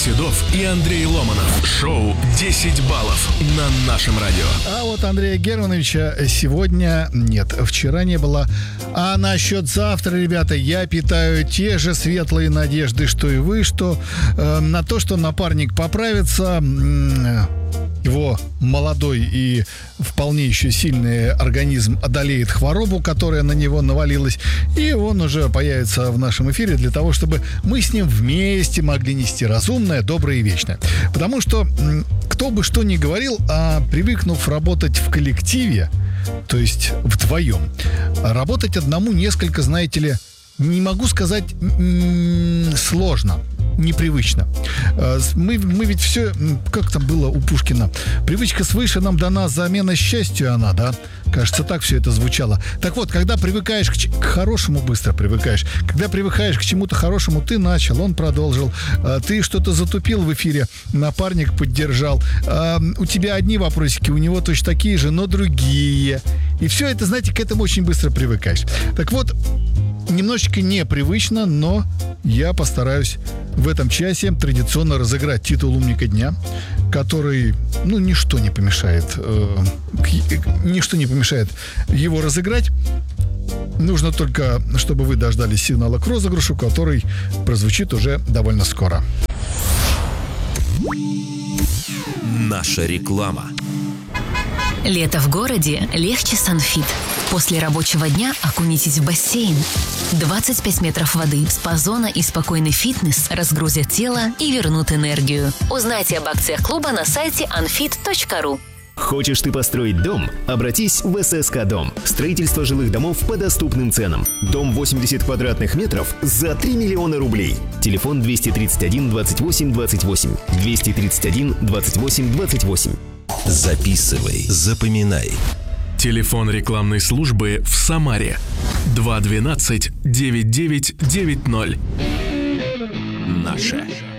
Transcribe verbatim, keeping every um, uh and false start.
Седов и Андрей Ломанов. Шоу десять баллов на нашем радио. А вот Андрея Германовича сегодня нет, вчера не было. А насчет завтра, ребята, я питаю те же светлые надежды, что и вы, что э, на то, что напарник поправится, э, его молодой и вполне еще сильный организм одолеет хворобу, которая на него навалилась, и он уже появится в нашем эфире для того, чтобы мы с ним вместе могли нести разумное, доброе и вечное. Потому что кто бы что ни говорил, а привыкнув работать в коллективе, то есть вдвоем, работать одному несколько, знаете ли, не могу сказать, сложно, непривычно. Мы, мы ведь все, как там было у Пушкина, привычка свыше нам дана, замена счастью она, да? Кажется, так все это звучало. Так вот, когда привыкаешь к, к хорошему, быстро привыкаешь. Когда привыкаешь к чему-то хорошему, ты начал, он продолжил. Ты что-то затупил в эфире, напарник поддержал. У тебя одни вопросики, у него точно такие же, но другие. И все это, знаете, к этому очень быстро привыкаешь. Так вот, немножечко непривычно, но я постараюсь в этом часе традиционно разыграть титул умника дня, который, ну, ничто не помешает, э, ничто не помешает его разыграть. Нужно только, чтобы вы дождались сигнала к розыгрышу, который прозвучит уже довольно скоро. Наша реклама. Лето в городе легче Санфит. После рабочего дня окунитесь в бассейн. двадцать пять метров воды, спа-зона и спокойный фитнес разгрузят тело и вернут энергию. Узнайте об акциях клуба на сайте анфит точка ру. Хочешь ты построить дом? Обратись в эс эс ка Дом. Строительство жилых домов по доступным ценам. Дом восемьдесят квадратных метров за три миллиона рублей. Телефон двести тридцать один двадцать восемь двадцать восемь. двести тридцать один двадцать восемь двадцать восемь. Записывай, запоминай. Телефон рекламной службы в Самаре два двенадцать девять девять девять ноль. Наше.